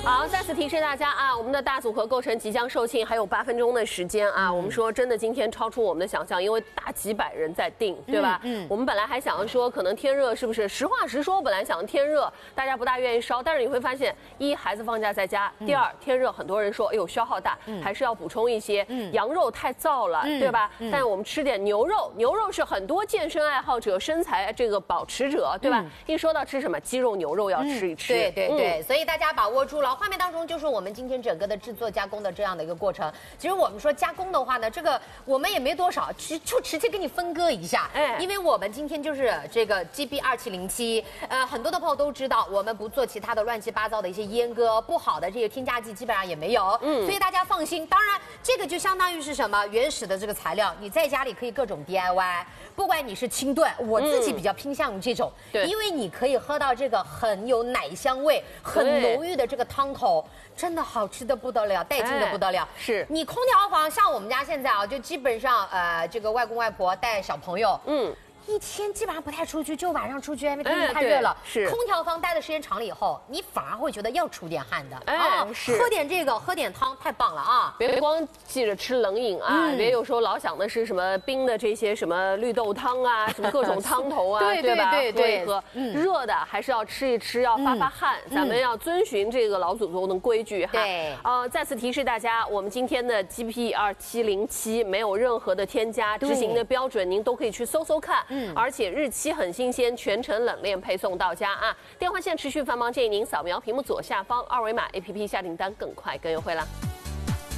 好，再次提示大家啊，我们的大组合购成即将售罄，还有8分钟的时间啊。我们说真的，今天超出我们的想象，因为大几百人在订，对吧？我们本来还想要说，可能天热是不是？实话实说，本来想天热，大家不大愿意烧，但是你会发现，一孩子放假在家，第二天热，很多人说，哎呦消耗大，还是要补充一些。羊肉太燥了，对吧？但是我们吃点牛肉，牛肉是很多健身爱好者、身材这个保持者，对吧？一说到吃什么鸡肉、牛肉要吃一吃。 对对对，所以大家把握住了。画面当中就是我们今天整个的制作加工的这样的一个过程。其实我们说加工的话呢，这个我们也没多少，就直接给你分割一下。因为我们今天就是这个 GB2707，很多的朋友都知道，我们不做其他的乱七八糟的一些阉割，不好的这些添加剂基本上也没有。所以大家放心。当然，这个就相当于是什么原始的这个材料，你在家里可以各种 DIY， 不管你是清炖，我自己比较偏向于这种，因为你可以喝到这个很有奶香味、很浓郁的这个汤头，真的好吃的不得了，带劲的不得了。 是你空调房，像我们家现在啊，就基本上这个外公外婆带小朋友，一天基本上不太出去，就晚上出去，因为天气太热了。 是空调房待的时间长了以后，你反而会觉得要出点汗的。 是喝点这个，喝点汤，太棒了啊！ 别光记着吃冷饮啊，别有时候老想的是什么冰的这些什么绿豆汤啊，什么各种汤头啊，对吧？对，喝热的还是要吃一吃，要发发汗。咱们要遵循这个老祖宗的规矩哈。 对， 再次提示大家，我们今天的 GP2707没有任何的添加，执行的标准您都可以去搜搜看。而且日期很新鲜，全程冷链配送到家啊！电话线持续繁忙，建议您扫描屏幕左下方2维码 APP 下订单更快更优惠啦。